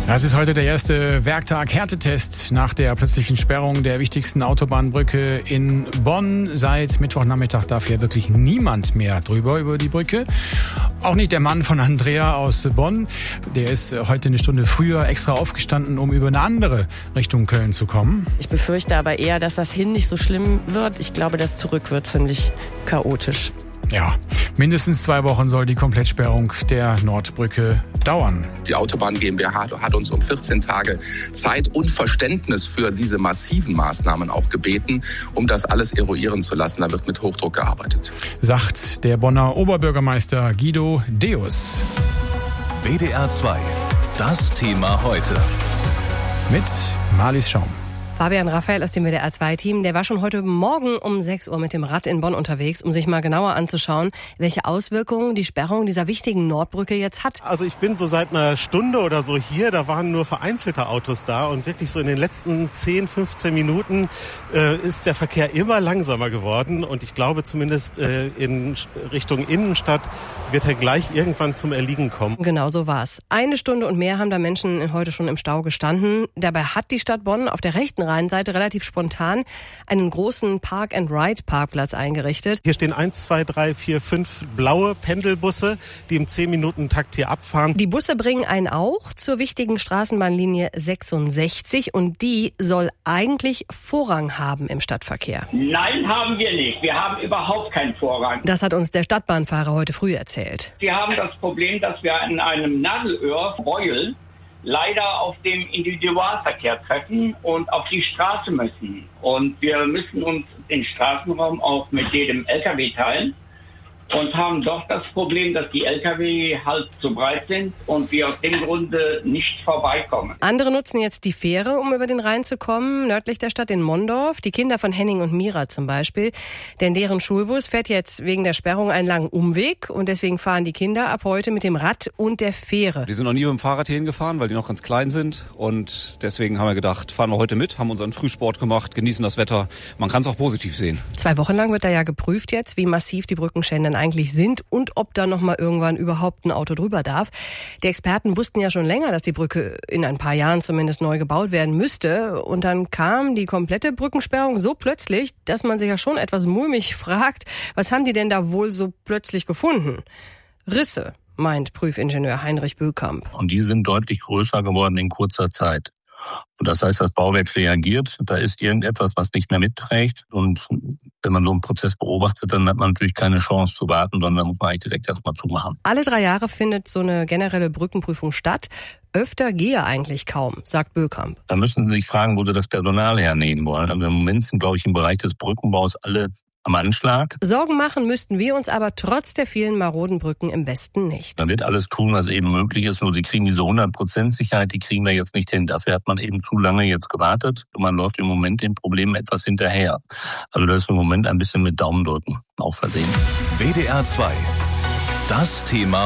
Das ist heute der erste Werktag Härtetest nach der plötzlichen Sperrung der wichtigsten Autobahnbrücke in Bonn. Seit Mittwochnachmittag darf hier wirklich niemand mehr drüber über die Brücke. Auch nicht der Mann von Andrea aus Bonn. Der ist heute eine Stunde früher extra aufgestanden, um über eine andere Richtung Köln zu kommen. Ich befürchte aber eher, dass das hin nicht so schlimm wird. Ich glaube, das Zurück wird ziemlich chaotisch. Ja, mindestens 2 Wochen soll die Komplettsperrung der Nordbrücke dauern. Die Autobahn GmbH hat uns um 14 Tage Zeit und Verständnis für diese massiven Maßnahmen auch gebeten, um das alles eruieren zu lassen. Da wird mit Hochdruck gearbeitet. Sagt der Bonner Oberbürgermeister Guido Deus. WDR 2, das Thema heute. Mit Marlies Schaum. Fabian Raphael aus dem WDR-2-Team, der war schon heute Morgen um 6 Uhr mit dem Rad in Bonn unterwegs, um sich mal genauer anzuschauen, welche Auswirkungen die Sperrung dieser wichtigen Nordbrücke jetzt hat. Also ich bin so seit einer Stunde oder so hier, da waren nur vereinzelte Autos da und wirklich so in den letzten 10, 15 Minuten ist der Verkehr immer langsamer geworden und ich glaube zumindest in Richtung Innenstadt wird er gleich irgendwann zum Erliegen kommen. Genau so war's. 1 Stunde und mehr haben da Menschen heute schon im Stau gestanden. Dabei hat die Stadt Bonn auf der rechten Rheinseite relativ spontan einen großen Park-and-Ride-Parkplatz eingerichtet. Hier stehen 1, 2, 3, 4, 5 blaue Pendelbusse, die im 10-Minuten-Takt hier abfahren. Die Busse bringen einen auch zur wichtigen Straßenbahnlinie 66 und die soll eigentlich Vorrang haben im Stadtverkehr. Nein, haben wir nicht. Wir haben überhaupt keinen Vorrang. Das hat uns der Stadtbahnfahrer heute früh erzählt. Wir haben das Problem, dass wir in einem Nadelöhr, Beuel, leider auf dem Individualverkehr treffen und auf die Straße müssen. Und wir müssen uns den Straßenraum auch mit jedem LKW teilen und haben doch das Problem, dass die LKW halt zu breit sind und wir aus dem Grunde nicht vorbeikommen. Andere nutzen jetzt die Fähre, um über den Rhein zu kommen, nördlich der Stadt in Mondorf. Die Kinder von Henning und Mira zum Beispiel. Denn deren Schulbus fährt jetzt wegen der Sperrung einen langen Umweg und deswegen fahren die Kinder ab heute mit dem Rad und der Fähre. Die sind noch nie mit dem Fahrrad hierhin gefahren, weil die noch ganz klein sind und deswegen haben wir gedacht, fahren wir heute mit, haben unseren Frühsport gemacht, genießen das Wetter. Man kann es auch positiv sehen. 2 Wochen lang wird da ja geprüft jetzt, wie massiv die Brückenschänden eigentlich sind und ob da noch mal irgendwann überhaupt ein Auto drüber darf. Die Experten wussten ja schon länger, dass die Brücke in ein paar Jahren zumindest neu gebaut werden müsste. Und dann kam die komplette Brückensperrung so plötzlich, dass man sich ja schon etwas mulmig fragt, was haben die denn da wohl so plötzlich gefunden? Risse, meint Prüfingenieur Heinrich Bökamp. Und die sind deutlich größer geworden in kurzer Zeit. Und das heißt, das Bauwerk reagiert, da ist irgendetwas, was nicht mehr mitträgt. Und wenn man so einen Prozess beobachtet, dann hat man natürlich keine Chance zu warten, sondern muss man eigentlich direkt erstmal zumachen. Alle 3 Jahre findet so eine generelle Brückenprüfung statt. Öfter gehe eigentlich kaum, sagt Bökamp. Da müssen Sie sich fragen, wo Sie das Personal hernehmen wollen. Also im Moment sind, glaube ich, im Bereich des Brückenbaus alle am Anschlag. Sorgen machen müssten wir uns aber trotz der vielen maroden Brücken im Westen nicht. Man wird alles tun, was eben möglich ist, nur Sie kriegen diese 100% Sicherheit, die kriegen wir jetzt nicht hin. Dafür hat man eben zu lange jetzt gewartet und man läuft im Moment den Problemen etwas hinterher. Also das ist im Moment ein bisschen mit Daumendrücken auch versehen. WDR 2, das Thema